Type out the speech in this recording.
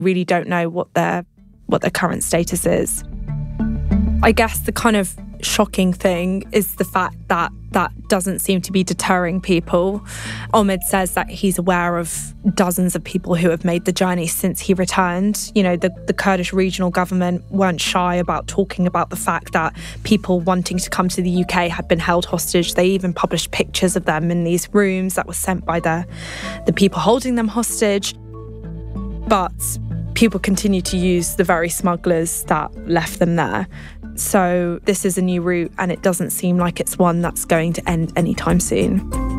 really don't know what their current status is. I guess the kind of shocking thing is the fact that that doesn't seem to be deterring people. Omid says that he's aware of dozens of people who have made the journey since he returned. You know, the Kurdish regional government weren't shy about talking about the fact that people wanting to come to the UK had been held hostage. They even published pictures of them in these rooms that were sent by the people holding them hostage. But people continue to use the very smugglers that left them there. So this is a new route, and it doesn't seem like it's one that's going to end anytime soon.